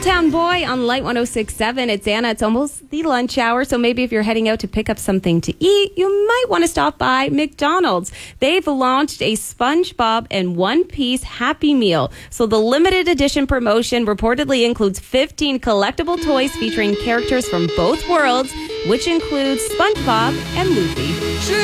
Town Boy on Light 106.7. It's Anna. It's almost the lunch hour, so maybe if you're heading out to pick up something to eat, you might want to stop by McDonald's. They've launched a SpongeBob and One Piece Happy Meal. So the limited edition promotion reportedly includes 15 collectible toys featuring characters from both worlds, which includes SpongeBob and Luffy.